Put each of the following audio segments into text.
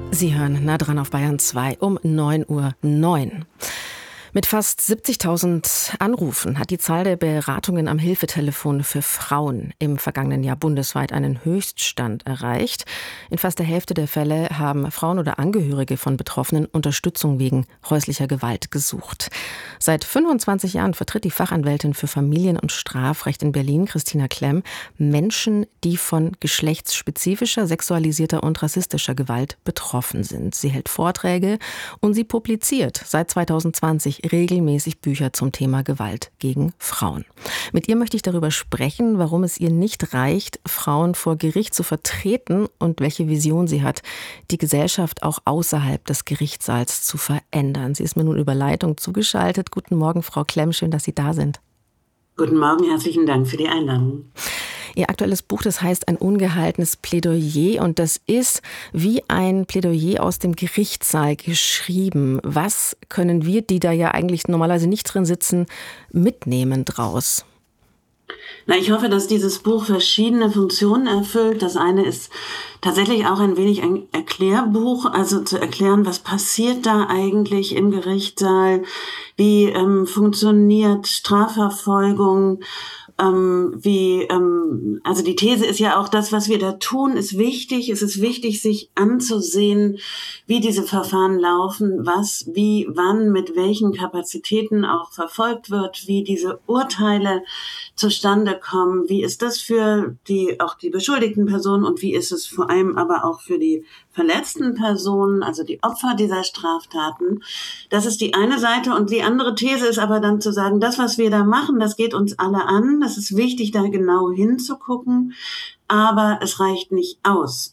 Sie hören nah dran auf Bayern 2 um 9:09 Uhr. Mit fast 70.000 Anrufen hat die Zahl der Beratungen am Hilfetelefon für Frauen im vergangenen Jahr bundesweit einen Höchststand erreicht. In fast der Hälfte der Fälle haben Frauen oder Angehörige von Betroffenen Unterstützung wegen häuslicher Gewalt gesucht. Seit 25 Jahren vertritt die Fachanwältin für Familien- und Strafrecht in Berlin, Christina Klemm, Menschen, die von geschlechtsspezifischer, sexualisierter und rassistischer Gewalt betroffen sind. Sie hält Vorträge und sie publiziert seit 2020 regelmäßig Bücher zum Thema Gewalt gegen Frauen. Mit ihr möchte ich darüber sprechen, warum es ihr nicht reicht, Frauen vor Gericht zu vertreten und welche Vision sie hat, die Gesellschaft auch außerhalb des Gerichtssaals zu verändern. Sie ist mir nun über Leitung zugeschaltet. Guten Morgen, Frau Klemm, schön, dass Sie da sind. Guten Morgen, herzlichen Dank für die Einladung. Ihr aktuelles Buch, das heißt Ein ungehaltenes Plädoyer, und das ist wie ein Plädoyer aus dem Gerichtssaal geschrieben. Was können wir, die da ja eigentlich normalerweise nicht drin sitzen, mitnehmen draus? Ich hoffe, dass dieses Buch verschiedene Funktionen erfüllt. Das eine ist tatsächlich auch ein wenig ein Erklärbuch, also zu erklären, was passiert da eigentlich im Gerichtssaal, wie funktioniert Strafverfolgung, also die These ist ja auch, das, was wir da tun, ist wichtig. Es ist wichtig, sich anzusehen, wie diese Verfahren laufen, was, wie, wann, mit welchen Kapazitäten auch verfolgt wird, wie diese Urteile zustande kommen, wie ist das für auch die beschuldigten Personen und wie ist es vor allem aber auch für die verletzten Personen, also die Opfer dieser Straftaten. Das ist die eine Seite, und die andere These ist aber dann zu sagen, das, was wir da machen, das geht uns alle an. Das ist wichtig, da genau hinzugucken, aber es reicht nicht aus.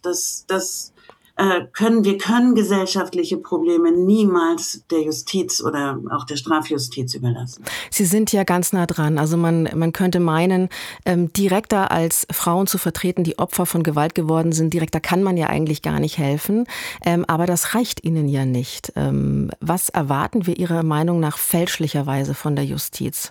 Wir können gesellschaftliche Probleme niemals der Justiz oder auch der Strafjustiz überlassen. Sie sind ja ganz nah dran. Also man könnte meinen, direkter als Frauen zu vertreten, die Opfer von Gewalt geworden sind, direkter kann man ja eigentlich gar nicht helfen. Aber das reicht Ihnen ja nicht. Was erwarten wir Ihrer Meinung nach fälschlicherweise von der Justiz?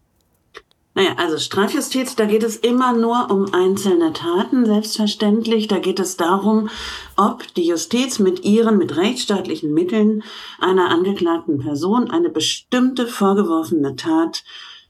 Also Strafjustiz, da geht es immer nur um einzelne Taten, selbstverständlich. Da geht es darum, ob die Justiz mit rechtsstaatlichen Mitteln einer angeklagten Person eine bestimmte vorgeworfene Tat,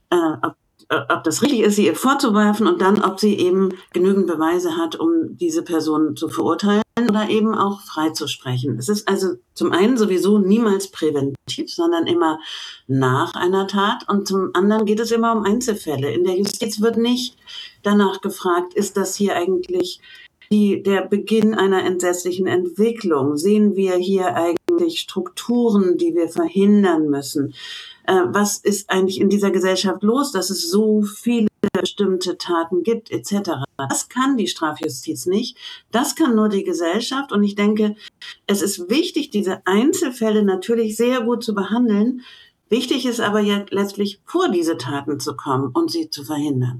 ob das richtig ist, sie ihr vorzuwerfen, und dann, ob sie eben genügend Beweise hat, um diese Person zu verurteilen oder eben auch freizusprechen. Es ist also zum einen sowieso niemals präventiv, sondern immer nach einer Tat, und zum anderen geht es immer um Einzelfälle. In der Justiz wird nicht danach gefragt, ist das hier eigentlich der Beginn einer entsetzlichen Entwicklung? Sehen wir hier eigentlich Strukturen, die wir verhindern müssen? Was ist eigentlich in dieser Gesellschaft los, dass es so viele bestimmte Taten gibt, etc. Das kann die Strafjustiz nicht, das kann nur die Gesellschaft, und ich denke, es ist wichtig, diese Einzelfälle natürlich sehr gut zu behandeln. Wichtig ist aber ja letztlich, vor diese Taten zu kommen und sie zu verhindern.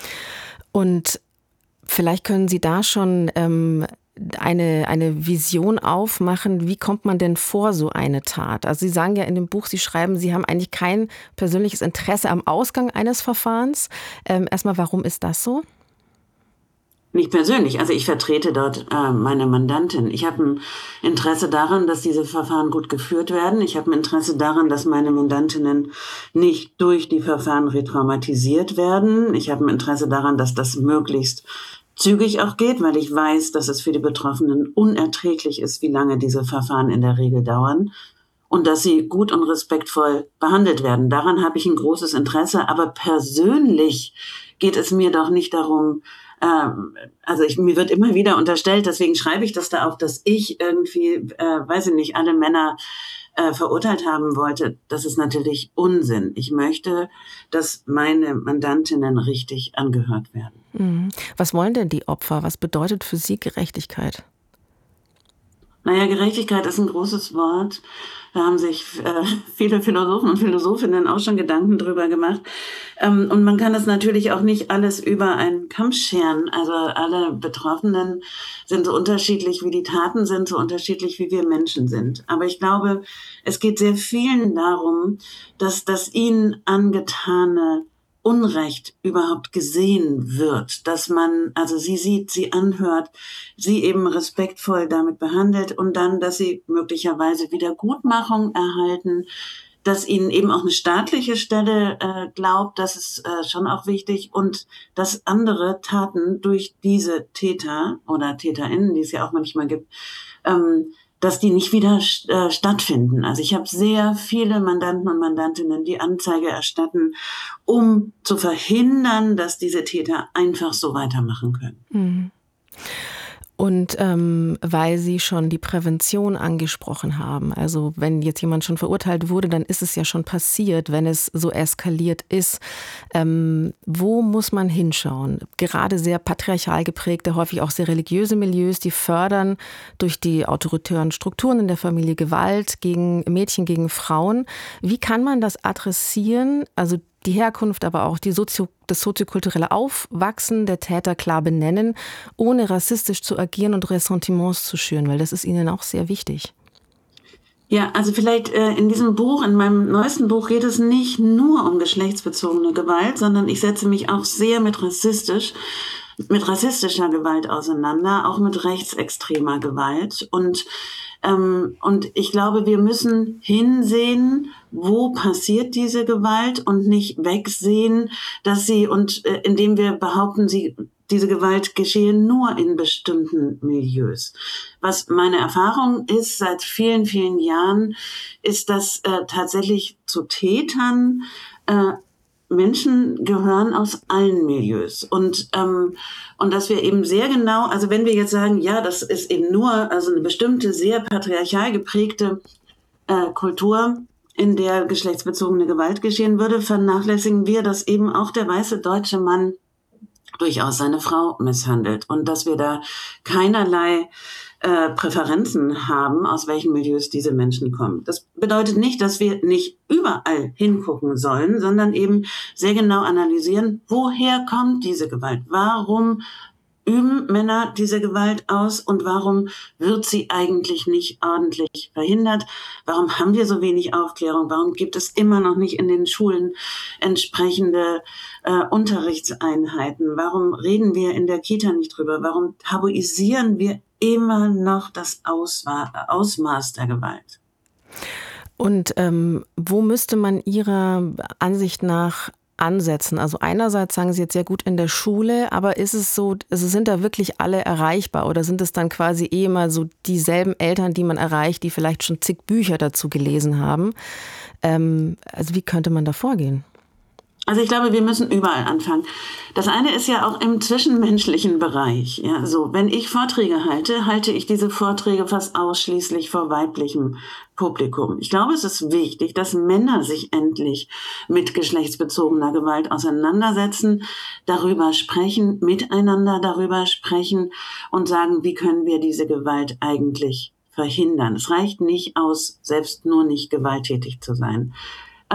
Und vielleicht können Sie da schon eine Vision aufmachen, wie kommt man denn vor so eine Tat? Also Sie sagen ja in dem Buch, Sie schreiben, Sie haben eigentlich kein persönliches Interesse am Ausgang eines Verfahrens. Erstmal, warum ist das so? Nicht persönlich, also ich vertrete dort meine Mandantin. Ich habe ein Interesse daran, dass diese Verfahren gut geführt werden. Ich habe ein Interesse daran, dass meine Mandantinnen nicht durch die Verfahren retraumatisiert werden. Ich habe ein Interesse daran, dass das möglichst zügig auch geht, weil ich weiß, dass es für die Betroffenen unerträglich ist, wie lange diese Verfahren in der Regel dauern, und dass sie gut und respektvoll behandelt werden. Daran habe ich ein großes Interesse, aber persönlich geht es mir doch nicht darum, mir wird immer wieder unterstellt, deswegen schreibe ich das da auch, dass ich irgendwie, alle Männer verurteilt haben wollte. Das ist natürlich Unsinn. Ich möchte, dass meine Mandantinnen richtig angehört werden. Was wollen denn die Opfer? Was bedeutet für Sie Gerechtigkeit? Gerechtigkeit ist ein großes Wort. Da haben sich viele Philosophen und Philosophinnen auch schon Gedanken drüber gemacht. Und man kann es natürlich auch nicht alles über einen Kamm scheren. Also alle Betroffenen sind so unterschiedlich, wie die Taten sind, so unterschiedlich, wie wir Menschen sind. Aber ich glaube, es geht sehr vielen darum, dass das ihnen angetane Unrecht überhaupt gesehen wird, dass man also sie sieht, sie anhört, sie eben respektvoll damit behandelt und dann, dass sie möglicherweise Wiedergutmachung erhalten, dass ihnen eben auch eine staatliche Stelle glaubt, das ist schon auch wichtig und dass andere Taten durch diese Täter oder TäterInnen, die es ja auch manchmal gibt, dass die nicht wieder stattfinden. Also ich habe sehr viele Mandanten und Mandantinnen, die Anzeige erstatten, um zu verhindern, dass diese Täter einfach so weitermachen können. Mhm. Und weil Sie schon die Prävention angesprochen haben, also wenn jetzt jemand schon verurteilt wurde, dann ist es ja schon passiert, wenn es so eskaliert ist. Wo muss man hinschauen? Gerade sehr patriarchal geprägte, häufig auch sehr religiöse Milieus, die fördern durch die autoritären Strukturen in der Familie Gewalt gegen Mädchen, gegen Frauen. Wie kann man das adressieren? Also die Herkunft, aber auch das soziokulturelle Aufwachsen der Täter klar benennen, ohne rassistisch zu agieren und Ressentiments zu schüren, weil das ist Ihnen auch sehr wichtig. Ja, also vielleicht in diesem Buch, in meinem neuesten Buch, geht es nicht nur um geschlechtsbezogene Gewalt, sondern ich setze mich auch sehr mit rassistischer Gewalt auseinander, auch mit rechtsextremer Gewalt. Und ich glaube, wir müssen hinsehen, wo passiert diese Gewalt und nicht wegsehen, dass indem wir behaupten, diese Gewalt geschehe nur in bestimmten Milieus. Was meine Erfahrung ist seit vielen, vielen Jahren, ist, dass tatsächlich zu Tätern Menschen gehören aus allen Milieus und dass wir eben sehr genau, also wenn wir jetzt sagen, ja, das ist eben nur also eine bestimmte sehr patriarchal geprägte Kultur, in der geschlechtsbezogene Gewalt geschehen würde, vernachlässigen wir, dass eben auch der weiße deutsche Mann durchaus seine Frau misshandelt und dass wir da keinerlei Präferenzen haben, aus welchen Milieus diese Menschen kommen. Das bedeutet nicht, dass wir nicht überall hingucken sollen, sondern eben sehr genau analysieren, woher kommt diese Gewalt? Warum üben Männer diese Gewalt aus und warum wird sie eigentlich nicht ordentlich verhindert? Warum haben wir so wenig Aufklärung? Warum gibt es immer noch nicht in den Schulen entsprechende Unterrichtseinheiten? Warum reden wir in der Kita nicht drüber? Warum tabuisieren wir immer noch das Ausmaß der Gewalt? Und wo müsste man Ihrer Ansicht nach ansetzen? Also einerseits sagen Sie jetzt sehr gut in der Schule, aber ist es so, also sind da wirklich alle erreichbar oder sind es dann quasi immer so dieselben Eltern, die man erreicht, die vielleicht schon zig Bücher dazu gelesen haben? Also wie könnte man da vorgehen? Also ich glaube, wir müssen überall anfangen. Das eine ist ja auch im zwischenmenschlichen Bereich. Ja, so, wenn ich Vorträge halte ich diese Vorträge fast ausschließlich vor weiblichem Publikum. Ich glaube, es ist wichtig, dass Männer sich endlich mit geschlechtsbezogener Gewalt auseinandersetzen, darüber sprechen, miteinander darüber sprechen und sagen, wie können wir diese Gewalt eigentlich verhindern. Es reicht nicht aus, selbst nur nicht gewalttätig zu sein.